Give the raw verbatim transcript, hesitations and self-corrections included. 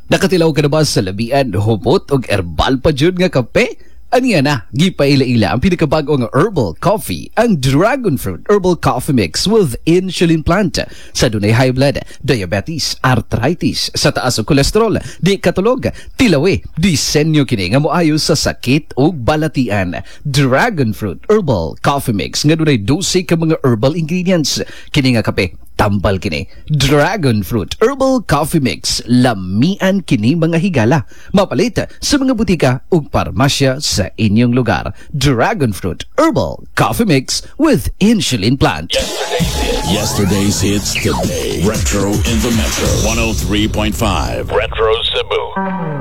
Nakatilaw ka na ba sa labian, humot o herbal pa dyan nga kape? Aniya na, gipaila-ila ang pinakabago nga herbal coffee, ang Dragon Fruit Herbal Coffee Mix with insulin plant. Sa dunay high blood, diabetes, arthritis, sa taas o kolesterol, di katulog, tilawi, disenyo kini nga moayo sa sakit o balatian. Dragon Fruit Herbal Coffee Mix nga dunay dose ka mga herbal ingredients. Kini nga kape, tambal kini. Dragon Fruit Herbal Coffee Mix, lamian kini mga higala. Mapalit sa mga butika o parmasya sa inyong lugar. Dragon Fruit Herbal Coffee Mix with insulin plant. Yesterday's hits today. Retro in the Metro. one oh three point five. Retro Cebu.